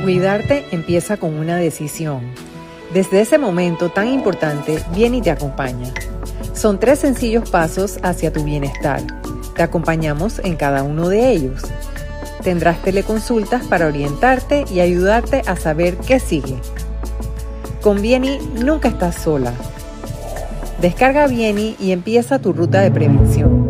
Cuidarte empieza con una decisión. Desde ese momento tan importante, Vieni te acompaña. Son 3 sencillos pasos hacia tu bienestar. Te acompañamos en cada uno de ellos. Tendrás teleconsultas para orientarte y ayudarte a saber qué sigue. Con Vieni nunca estás sola. Descarga Vieni y empieza tu ruta de prevención.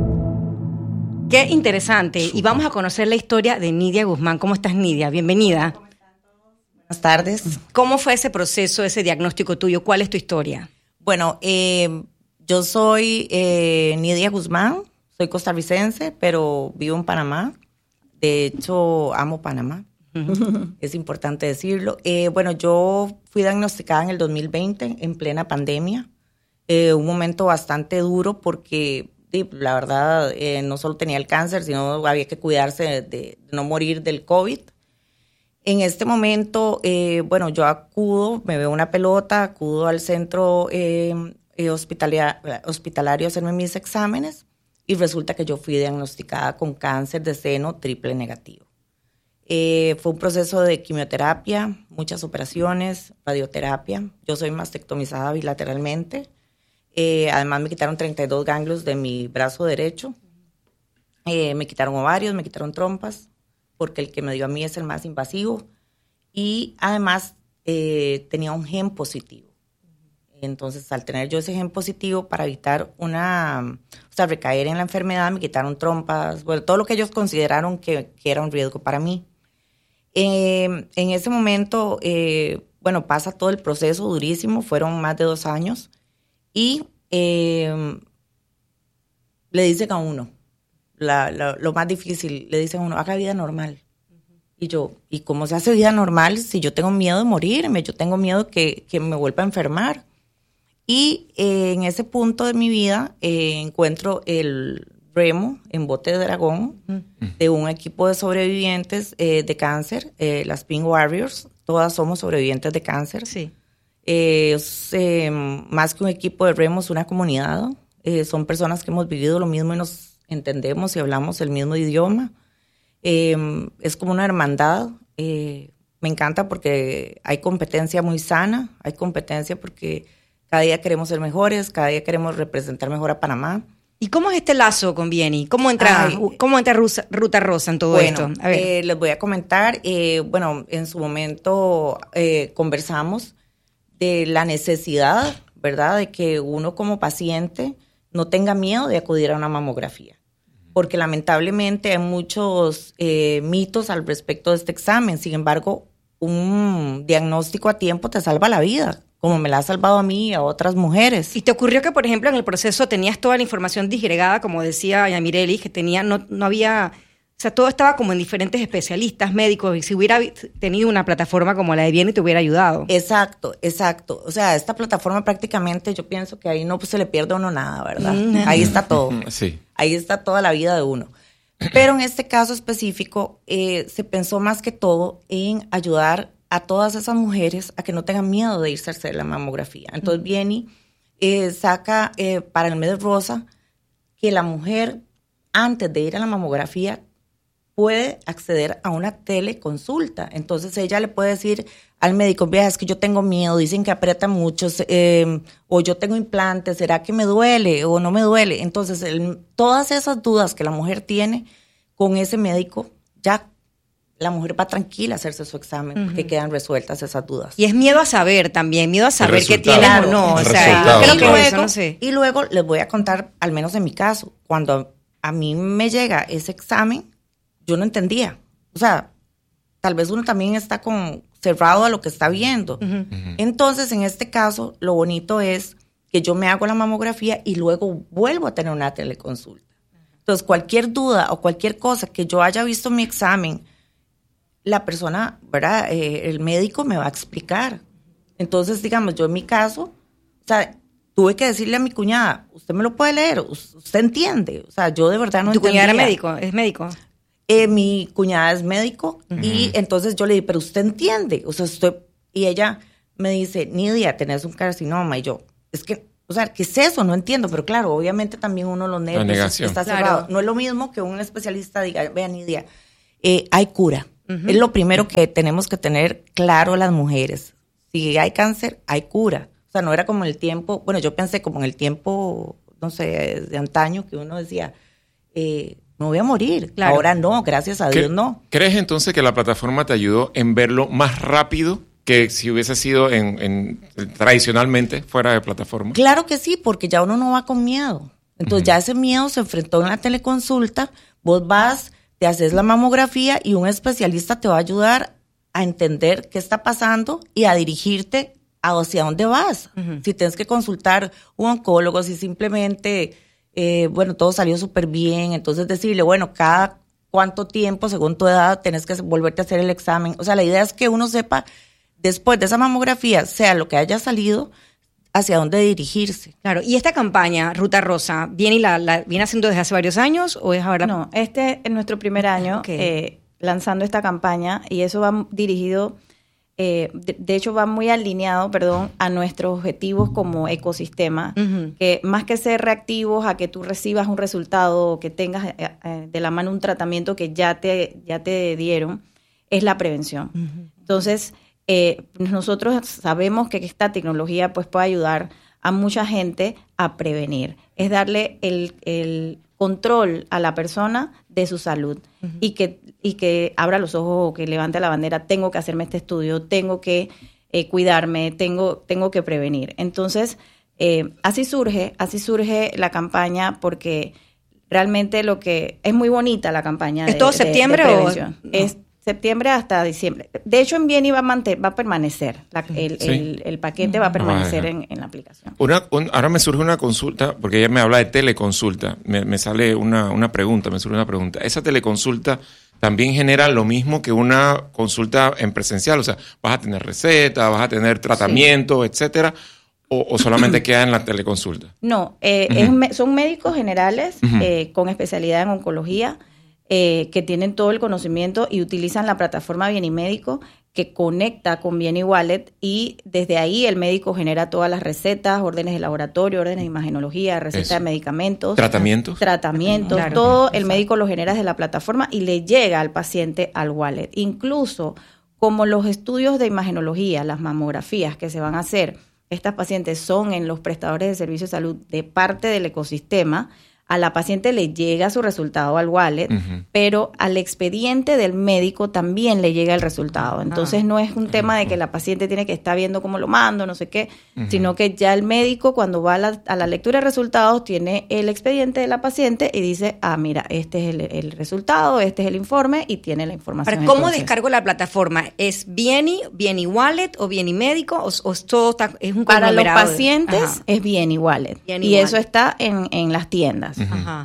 Qué interesante. Y vamos a conocer la historia de Nidia Guzmán. ¿Cómo estás, Nidia? Bienvenida. Buenas tardes. ¿Cómo fue ese proceso, ese diagnóstico tuyo? ¿Cuál es tu historia? Bueno, yo soy Nidia Guzmán, soy costarricense, pero vivo en Panamá. De hecho, amo Panamá. Es importante decirlo. Bueno, yo fui diagnosticada en el 2020, en plena pandemia. Un momento bastante duro porque, la verdad, no solo tenía el cáncer, sino había que cuidarse de no morir del COVID. En este momento, bueno, yo me veo una pelota, acudo al centro hospitalario a hacerme mis exámenes y resulta que yo fui diagnosticada con cáncer de seno triple negativo. Fue un proceso de quimioterapia, muchas operaciones, radioterapia. Yo soy mastectomizada bilateralmente. Además me quitaron 32 ganglios de mi brazo derecho. Me quitaron ovarios, me quitaron trompas, porque el que me dio a mí es el más invasivo. Y además tenía un gen positivo. Entonces, al tener yo ese gen positivo, para evitar recaer en la enfermedad, me quitaron trompas, bueno, todo lo que ellos consideraron que era un riesgo para mí. En ese momento, bueno, pasa todo el proceso durísimo, fueron más de 2 años, y le dicen a uno, lo más difícil, le dicen a uno, haga vida normal. Y yo, ¿y cómo se hace vida normal si yo tengo miedo de morirme? Yo tengo miedo que me vuelva a enfermar. Y en ese punto de mi vida encuentro el remo en bote de dragón de un equipo de sobrevivientes de cáncer, las Pink Warriors. Todas somos sobrevivientes de cáncer. Sí. Es más que un equipo de remo, es una comunidad. Son personas que hemos vivido lo mismo y nos entendemos y hablamos el mismo idioma. Es como una hermandad. Me encanta porque hay competencia muy sana, hay competencia porque cada día queremos ser mejores, cada día queremos representar mejor a Panamá. ¿Y cómo es este lazo con Vieni? ¿Cómo entra Ruta Rosa en todo esto? A ver. Les voy a comentar, bueno, en su momento conversamos de la necesidad, ¿verdad?, de que uno como paciente no tenga miedo de acudir a una mamografía. Porque lamentablemente hay muchos mitos al respecto de este examen. Sin embargo, un diagnóstico a tiempo te salva la vida, como me la ha salvado a mí y a otras mujeres. ¿Y te ocurrió que, por ejemplo, en el proceso tenías toda la información disgregada, como decía Yamirelis, que no había... O sea, todo estaba como en diferentes especialistas, médicos, y si hubiera tenido una plataforma como la de Vieni te hubiera ayudado. Exacto. O sea, esta plataforma prácticamente yo pienso que ahí no se le pierde a uno nada, ¿verdad? Ahí está todo. Sí. Ahí está toda la vida de uno. Pero en este caso específico se pensó más que todo en ayudar a todas esas mujeres a que no tengan miedo de irse a hacer la mamografía. Entonces Vieni saca para el mes rosa que la mujer antes de ir a la mamografía puede acceder a una teleconsulta. Entonces ella le puede decir al médico, vea, es que yo tengo miedo, dicen que aprieta mucho, o yo tengo implantes, ¿será que me duele o no me duele? Entonces todas esas dudas que la mujer tiene con ese médico, ya la mujer va tranquila a hacerse su examen porque quedan resueltas esas dudas. Y es miedo a saber también, miedo a saber qué tienes o no. O sea, creo que eso, no sé. Y luego les voy a contar, al menos en mi caso, cuando a mí me llega ese examen, yo no entendía. O sea, tal vez uno también está cerrado a lo que está viendo. Entonces, en este caso, lo bonito es que yo me hago la mamografía y luego vuelvo a tener una teleconsulta. Entonces, cualquier duda o cualquier cosa que yo haya visto en mi examen, la persona, ¿verdad? El médico me va a explicar. Entonces, digamos, yo en mi caso, o sea, tuve que decirle a mi cuñada, usted me lo puede leer, usted entiende. O sea, yo de verdad no entendía. ¿Tu cuñada era médico? ¿Es médico? Mi cuñada es médico y entonces yo le dije, pero usted entiende. O sea, y ella me dice, Nidia, tenés un carcinoma. Y yo, es que, o sea, ¿qué es eso? No entiendo. Pero claro, obviamente también uno los nervios está cerrado. Claro. No es lo mismo que un especialista diga, vea, Nidia, hay cura. Es lo primero que tenemos que tener claro las mujeres. Si hay cáncer, hay cura. O sea, no era como el tiempo, bueno, yo pensé como en el tiempo, no sé, de antaño, que uno decía, me voy a morir. Claro. Ahora no, gracias a Dios no. ¿Crees entonces que la plataforma te ayudó en verlo más rápido que si hubiese sido tradicionalmente fuera de plataforma? Claro que sí, porque ya uno no va con miedo. Entonces ya ese miedo se enfrentó en la teleconsulta, vos vas, te haces la mamografía y un especialista te va a ayudar a entender qué está pasando y a dirigirte hacia dónde vas. Si tienes que consultar un oncólogo, si simplemente, todo salió súper bien, entonces decirle, bueno, cada cuánto tiempo, según tu edad, tenés que volverte a hacer el examen. O sea, la idea es que uno sepa, después de esa mamografía, sea lo que haya salido, hacia dónde dirigirse. Claro, y esta campaña, Ruta Rosa, ¿viene y la viene haciendo desde hace varios años o es ahora? No, este es nuestro primer año lanzando esta campaña y eso va dirigido, de hecho va muy alineado, a nuestros objetivos como ecosistema, que más que ser reactivos a que tú recibas un resultado o que tengas de la mano un tratamiento que ya te dieron, es la prevención. Entonces, nosotros sabemos que esta tecnología pues puede ayudar a mucha gente a prevenir. Es darle el control a la persona de su salud y que abra los ojos o que levante la bandera, tengo que hacerme este estudio, tengo que cuidarme, tengo que prevenir. Entonces, así surge la campaña porque realmente lo que es muy bonita la campaña. ¿Es todo septiembre de prevención? No. Es septiembre hasta diciembre. De hecho, en Vieni va a permanecer. El paquete va a permanecer en la aplicación. Ahora me surge una consulta, porque ella me habla de teleconsulta. Me sale una pregunta, me surge una pregunta. ¿Esa teleconsulta también genera lo mismo que una consulta en presencial? O sea, ¿vas a tener receta, vas a tener tratamiento, etcétera? ¿O solamente queda en la teleconsulta? No, son médicos generales con especialidad en oncología, que tienen todo el conocimiento y utilizan la plataforma Vieni Médico que conecta con Vieni Wallet y desde ahí el médico genera todas las recetas, órdenes de laboratorio, órdenes de imagenología, recetas de medicamentos. ¿Tratamientos? Claro, todo el médico lo genera desde la plataforma y le llega al paciente al wallet. Incluso como los estudios de imagenología, las mamografías que se van a hacer, estas pacientes son en los prestadores de servicios de salud de parte del ecosistema. A la paciente le llega su resultado al wallet, pero al expediente del médico también le llega el resultado. Entonces no es un tema de que la paciente tiene que estar viendo cómo lo mando, no sé qué, sino que ya el médico cuando va a la lectura de resultados tiene el expediente de la paciente y dice, mira, este es el resultado, este es el informe y tiene la información. Pero ¿cómo descargo la plataforma? ¿Es Vieni Wallet o Vieni Médico o todo es un conglomerado? Para los pacientes es Vieni Wallet eso está en las tiendas.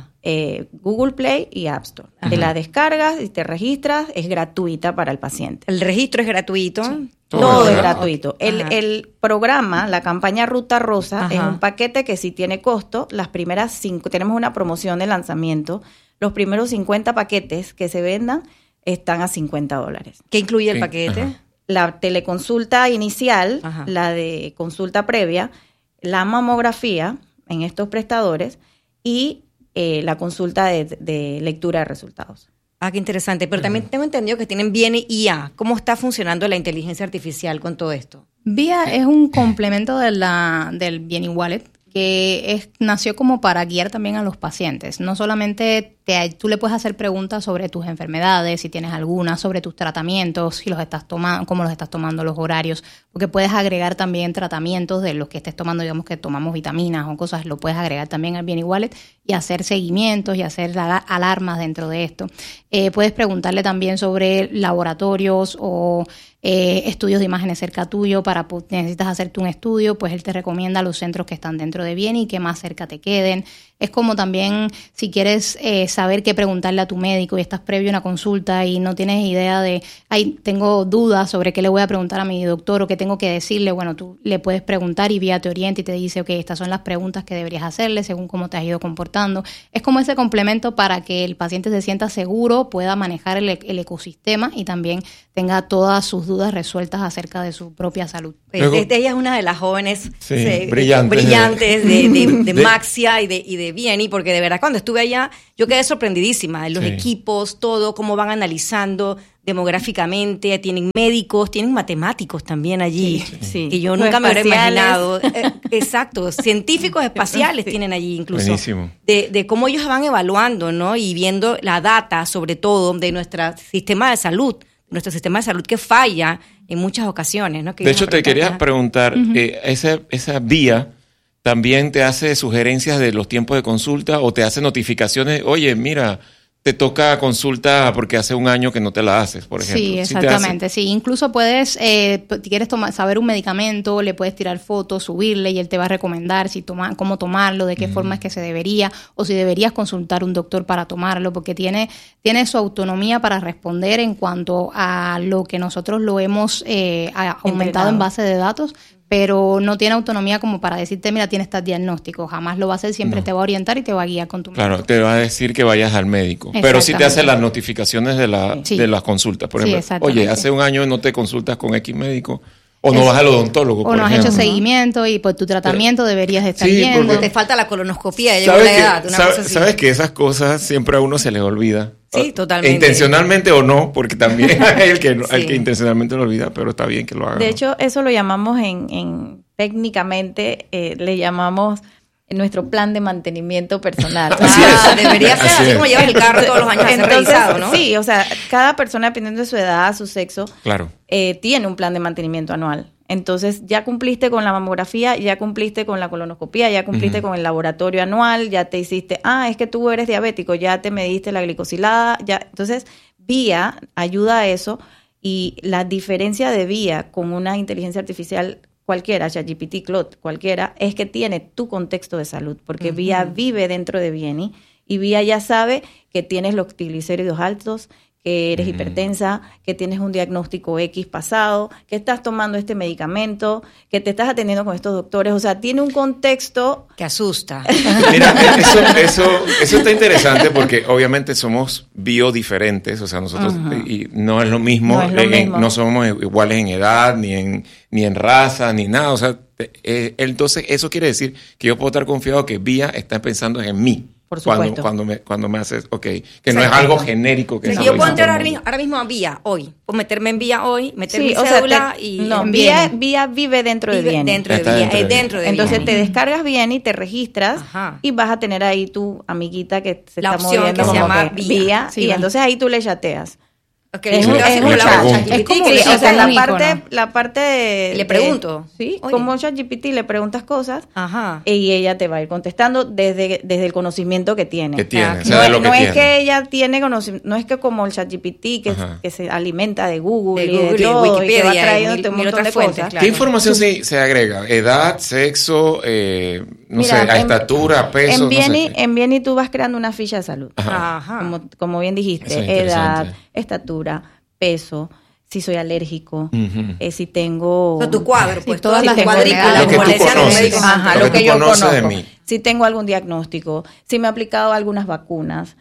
Google Play y App Store. Te la descargas y te registras, es gratuita para el paciente. ¿El registro es gratuito? Sí. Todo es gratuito. El programa, la campaña Ruta Rosa, es un paquete que sí tiene costo. Las primeras 5, tenemos una promoción de lanzamiento. Los primeros 50 paquetes que se vendan están a $50. ¿Qué incluye el paquete? La teleconsulta inicial, la de consulta previa, la mamografía en estos prestadores y la consulta de lectura de resultados. Qué interesante. Pero también tengo entendido que tienen Vieni IA. ¿Cómo está funcionando la inteligencia artificial con todo esto? VIA es un complemento del Vieni Wallet que nació como para guiar también a los pacientes. No solamente tú le puedes hacer preguntas sobre tus enfermedades, si tienes alguna, sobre tus tratamientos, si los estás tomando, cómo los estás tomando, los horarios, porque puedes agregar también tratamientos de los que estés tomando, digamos que tomamos vitaminas o cosas, lo puedes agregar también al Vieni Wallet y hacer seguimientos y hacer alarmas dentro de esto. Puedes preguntarle también sobre laboratorios o estudios de imágenes cerca tuyo necesitas hacerte un estudio, pues él te recomienda los centros que están dentro de Vieni y que más cerca te queden. Es como también si quieres saber qué preguntarle a tu médico y estás previo a una consulta y no tienes idea de, tengo dudas sobre qué le voy a preguntar a mi doctor o qué tengo que decirle, bueno, tú le puedes preguntar y VIA te orienta y te dice, ok, estas son las preguntas que deberías hacerle según cómo te has ido comportando. Es como ese complemento para que el paciente se sienta seguro, pueda manejar el ecosistema y también tenga todas sus dudas resueltas acerca de su propia salud. Ella es una de las jóvenes brillantes de Maxia y de Vieni, porque de verdad cuando estuve allá yo quedé sorprendidísima de los equipos, todo, cómo van analizando demográficamente, tienen médicos, tienen matemáticos también allí, Sí. que yo nunca me hubiera imaginado. Exacto, científicos espaciales tienen allí incluso. Buenísimo. De cómo ellos van evaluando, ¿no? Y viendo la data, sobre todo, de nuestro sistema de salud, que falla en muchas ocasiones, ¿no? Que de hecho, te quería preguntar, esa vía también te hace sugerencias de los tiempos de consulta o te hace notificaciones, oye, mira, te toca consulta porque hace un año que no te la haces, por ejemplo. Sí, exactamente. Sí, incluso puedes, si quieres saber un medicamento, le puedes tirar fotos, subirle y él te va a recomendar cómo tomarlo, de qué forma es que se debería, o si deberías consultar un doctor para tomarlo, porque tiene su autonomía para responder en cuanto a lo que nosotros lo hemos aumentado en base de datos, pero no tiene autonomía como para decirte, mira, tienes tal diagnóstico. Jamás lo va a hacer, siempre te va a orientar y te va a guiar con tu médico. Claro, te va a decir que vayas al médico. Pero sí te hace las notificaciones de las consultas. Por ejemplo, oye, hace un año no te consultas con X médico. O no vas al odontólogo, o no has hecho seguimiento y por tu tratamiento deberías estar yendo. Te falta la colonoscopía, ya llegó la edad. Sabes que esas cosas siempre a uno se les olvida. Sí, totalmente. Intencionalmente o no, porque también hay el que intencionalmente lo olvida, pero está bien que lo haga. De hecho, eso lo llamamos técnicamente, le llamamos nuestro plan de mantenimiento personal. Debería ser así como llevas el carro todos los años a ser revisado, ¿no? Sí, o sea, cada persona, dependiendo de su edad, su sexo, claro, tiene un plan de mantenimiento anual. Entonces, ya cumpliste con la mamografía, ya cumpliste con la colonoscopía, ya cumpliste con el laboratorio anual, ya te hiciste, es que tú eres diabético, ya te mediste la glicosilada, ya. Entonces, VIA ayuda a eso, y la diferencia de VIA con una inteligencia artificial cualquiera, ChatGPT, Claude, cualquiera, es que tiene tu contexto de salud, porque VIA vive dentro de Vieni, y VIA ya sabe que tienes los triglicéridos altos, que eres hipertensa, que tienes un diagnóstico X pasado, que estás tomando este medicamento, que te estás atendiendo con estos doctores. O sea, tiene un contexto que asusta. Mira, eso está interesante porque obviamente somos biodiferentes, o sea, nosotros y no es lo mismo, no somos iguales en edad, ni en raza, ni nada. O sea, entonces eso quiere decir que yo puedo estar confiado que VIA está pensando en mí. Por supuesto. Cuando me haces, que no es algo genérico. Que yo puedo entrar ahora mismo a VIA hoy, puedo meterme en VIA hoy, meter mi cédula y... No, VIA vive dentro de Vieni. Dentro de VIA. Entonces te descargas Vieni, te registras y vas a tener ahí tu amiguita que se está moviendo que se llama VIA y entonces ahí tú le chateas. Okay, es como la parte de, le pregunto. Sí, como ChatGPT le preguntas cosas y ella te va a ir contestando desde el conocimiento que tiene. No es que ella tiene conocimiento, no es que como el ChatGPT que se alimenta de Google y de todo, Wikipedia, y que va trayéndote un montón de cosas. Claro. ¿Qué información se agrega? ¿Edad, sexo, estatura, peso? En Vieni tú vas creando una ficha de salud. Como bien dijiste, edad, estatura, peso, si soy alérgico, si tengo... Tu cuadro, pues todas las cuadrículas, lo que tú conoces, lo que yo conozco. De mí. Si tengo algún diagnóstico, si me he aplicado algunas vacunas,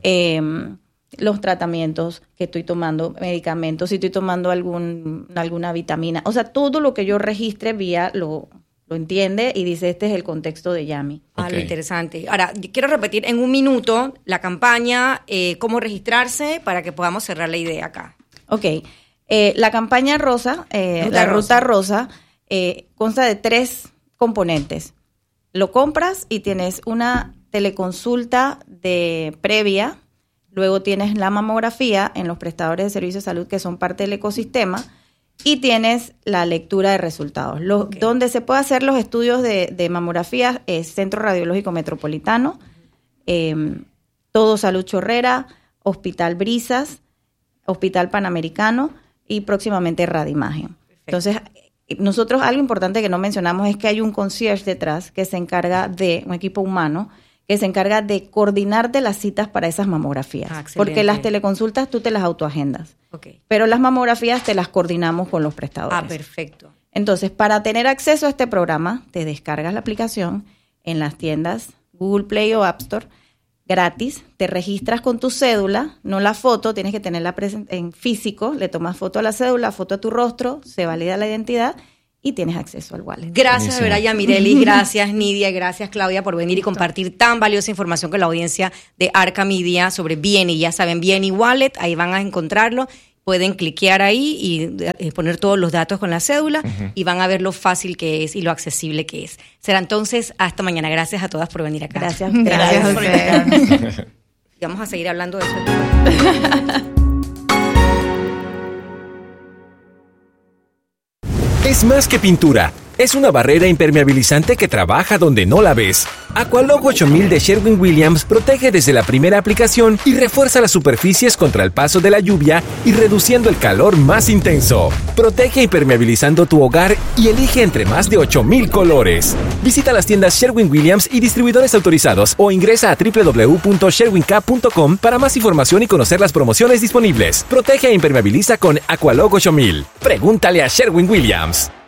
los tratamientos que estoy tomando, medicamentos, si estoy tomando alguna vitamina. O sea, todo lo que yo registre VIA lo entiende y dice, este es el contexto de Yami. Lo interesante. Ahora, quiero repetir en un minuto la campaña, cómo registrarse para que podamos cerrar la idea acá. Ok. La campaña rosa, la ruta rosa, consta de 3 componentes. Lo compras y tienes una teleconsulta previa, luego tienes la mamografía en los prestadores de servicios de salud que son parte del ecosistema, y tienes la lectura de resultados. Donde se puede hacer los estudios de mamografía es Centro Radiológico Metropolitano, Todo Salud Chorrera, Hospital Brisas, Hospital Panamericano y próximamente Radimagen. Entonces, nosotros algo importante que no mencionamos es que hay un concierge detrás que se encarga de un equipo humano que se encarga de coordinarte las citas para esas mamografías. Porque las teleconsultas tú te las autoagendas. Pero las mamografías te las coordinamos con los prestadores. Perfecto. Entonces, para tener acceso a este programa, te descargas la aplicación en las tiendas Google Play o App Store, gratis, te registras con tu cédula, no la foto, tienes que tenerla en físico, le tomas foto a la cédula, foto a tu rostro, se valida la identidad y tienes acceso al wallet. Gracias, de verdad, Yamirelis, gracias, Nidia, gracias, Claudia, por venir y compartir tan valiosa información con la audiencia de Arca Media sobre Vieni. Ya saben, Vieni Wallet, ahí van a encontrarlo. pueden cliquear ahí y poner todos los datos con la cédula y van a ver lo fácil que es y lo accesible que es. Será entonces hasta mañana. Gracias a todas por venir acá. Gracias a ustedes. Y vamos a seguir hablando de eso. Es más que pintura. Es una barrera impermeabilizante que trabaja donde no la ves. Aqualog 8000 de Sherwin-Williams protege desde la primera aplicación y refuerza las superficies contra el paso de la lluvia y reduciendo el calor más intenso. Protege impermeabilizando tu hogar y elige entre más de 8000 colores. Visita las tiendas Sherwin-Williams y distribuidores autorizados o ingresa a www.sherwink.com para más información y conocer las promociones disponibles. Protege e impermeabiliza con Aqualog 8000. Pregúntale a Sherwin-Williams.